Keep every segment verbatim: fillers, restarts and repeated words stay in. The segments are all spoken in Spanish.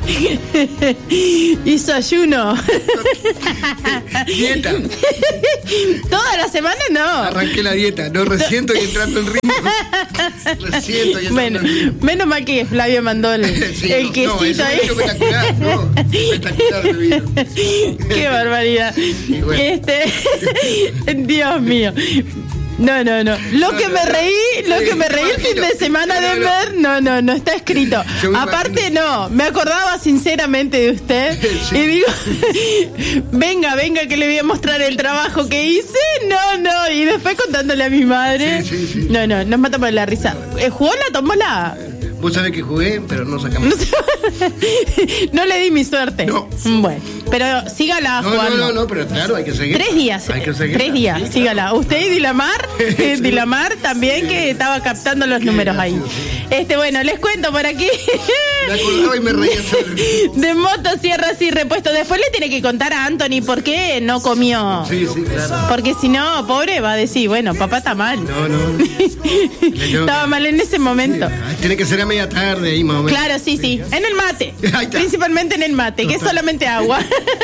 Hizo ayuno. Dieta. Toda la semana no. Arranqué la dieta. No, recién estoy entrando en ritmo. Recién estoy entrando Bueno, en ritmo. menos mal que Flavio mandó el, Sí, el no, quesito no, eso ahí. es espectacular, no. Espectacular el video. Qué barbaridad. Y bueno. Este, Dios mío. No, no, no. Lo No, que no, me no. reí, lo Sí, que me me reí el fin imagino. de semana No, de no, no. ver, no, no, no está escrito. Yo me Aparte imagino. no, me acordaba sinceramente de usted Sí. y digo, venga, venga que le voy a mostrar el trabajo que hice. No, no, y después contándole a mi madre. Sí, sí, sí. No, no, nos matamos de la risa. Eh, ¿Jugó la tombola? Vos sabés que jugué, pero no sacamos. No le di mi suerte. No. Bueno, pero sígala No, jugando. no, no, no, pero claro, hay que seguir. Tres días, Hay que seguir. tres días, Sí, claro. sígala. Usted y Dilamar, eh, Dilamar también que estaba captando los números ahí. Este, bueno, les cuento por aquí. Me acordaba y me reía solo. De motosierras y repuestos. Después le tiene que contar a Anthony por qué no comió. Sí, sí, claro. Porque si no, pobre, va a decir, bueno, papá está mal. No, no. Estaba mal en ese momento. Ay, tiene que ser a media tarde ahí más o menos. Claro, sí, sí. En el mate. Ahí está. Principalmente en el mate, que es solamente agua.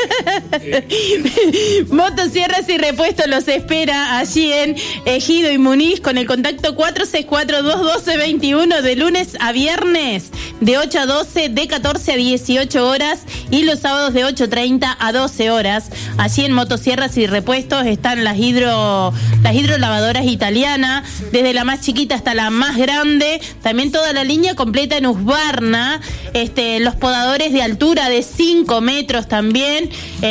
Motosierras y repuestos los espera allí en Ejido y Muniz con el contacto cuatro seis cuatro, dos uno dos, dos uno de lunes a viernes de ocho a doce, de catorce a dieciocho horas y los sábados de ocho treinta a doce horas. Allí en Motosierras y repuestos están las hidro las hidrolavadoras italianas, desde la más chiquita hasta la más grande. También toda la línea completa en Husqvarna, este, los podadores de altura de cinco metros también,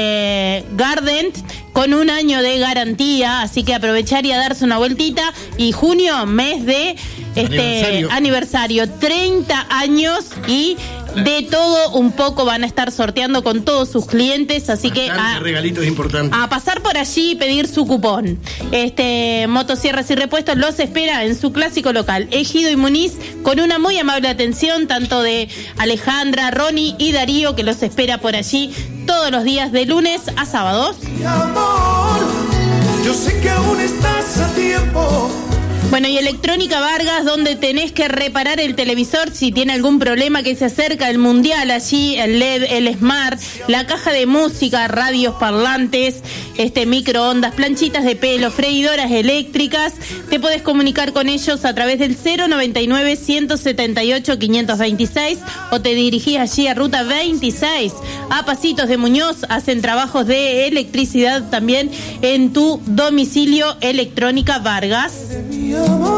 eh, Gardent, con un año de garantía, así que aprovechar y a darse una vueltita. Y junio, mes de este Aniversario. aniversario, treinta años y de todo un poco van a estar sorteando con todos sus clientes, así que Bastante a, regalitos importantes. a pasar por allí y pedir su cupón. Este Motosierras y Repuestos los espera en su clásico local, Ejido y Muniz, con una muy amable atención tanto de Alejandra, Ronnie y Darío, que los espera por allí todos los días de lunes a sábados. Mi amor, yo sé que aún estás a tiempo. Bueno, y Electrónica Vargas, donde tenés que reparar el televisor si tiene algún problema, que se acerca el mundial allí, el L E D, el Smart, la caja de música, radios parlantes, este microondas, planchitas de pelo, freidoras eléctricas. Te podés comunicar con ellos a través del cero noventa y nueve, ciento setenta y ocho, quinientos veintiséis o te dirigís allí a Ruta veintiséis, a Pasitos de Muñoz. Hacen trabajos de electricidad también en tu domicilio. Electrónica Vargas. Mi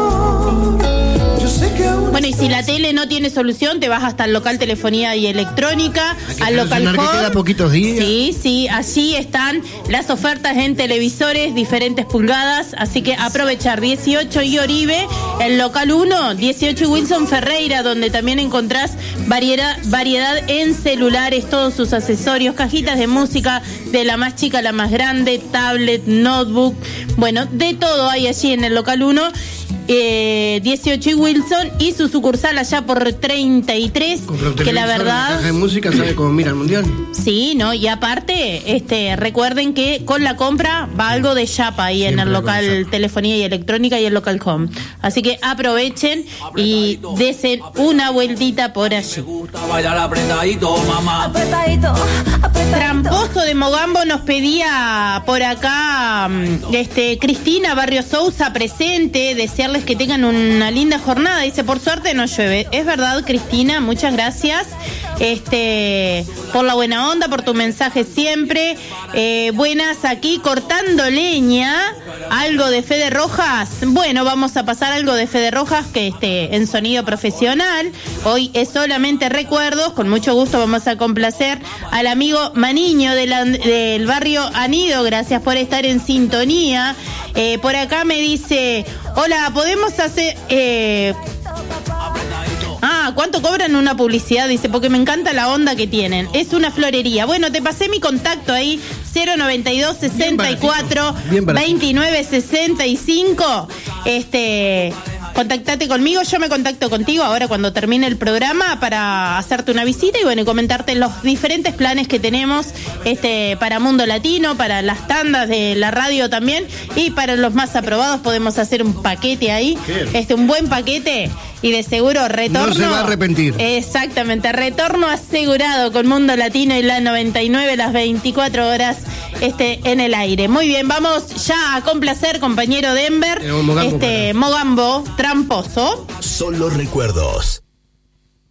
amor, yo sé que aún Bueno, y si la tele no tiene solución, te vas hasta el local Telefonía y Electrónica, Hay que al local solucionar que Home. queda poquitos días. Sí, sí, allí están las ofertas en televisores, diferentes pulgadas, así que aprovechar. dieciocho y Oribe, el local uno, dieciocho y Wilson Ferreira, donde también encontrás variedad, variedad en celulares, todos sus accesorios, cajitas de música, de la más chica a la más grande, tablet, notebook, bueno, de todo hay allí en el local uno. Eh, dieciocho y Wilson, y su sucursal allá por treinta y tres, Compra un que la televisor, verdad una caja de música, sabe cómo mira el mundial. sí, ¿no? Y aparte, este, recuerden que con la compra va algo de chapa ahí en Siempre el algo de local chapa. Telefonía y Electrónica y el local Home. Así que aprovechen y desen una vueltita por allí. gusta bailar apretadito, mamá. Apretadito, apretadito. Tramposo de Mogambo nos pedía por acá mm, este Cristina Barrio Sousa presente, desearles que tengan una linda jornada. Dice, por suerte no llueve. Es verdad, Cristina, muchas gracias este por la buena onda, por tu mensaje siempre. Eh, buenas, aquí cortando leña, algo de Fede Rojas. Bueno, vamos a pasar algo de Fede Rojas, que este en sonido profesional. Hoy es solamente recuerdos. Con mucho gusto vamos a complacer al amigo Maniño de la, del barrio Anido. Gracias por estar en sintonía. Eh, por acá me dice, hola, ¿podemos hacer... Eh, Ah, ¿cuánto cobran una publicidad? Dice, porque me encanta la onda que tienen. Es una florería. Bueno, te pasé mi contacto ahí, cero noventa y dos, sesenta y cuatro, Bien baratito. veintinueve sesenta y cinco. Este, contactate conmigo, yo me contacto contigo ahora cuando termine el programa para hacerte una visita y bueno, y comentarte los diferentes planes que tenemos este para Mundo Latino, para las tandas de la radio también, y para los más aprobados podemos hacer un paquete ahí, este un buen paquete y de seguro retorno. No se va a arrepentir. Exactamente, retorno asegurado con Mundo Latino y la noventa y nueve, las veinticuatro horas este en el aire. Muy bien, vamos ya a complacer, compañero Denver, Eh, Mogambo, este para. Mogambo, tramposo. Solo recuerdos.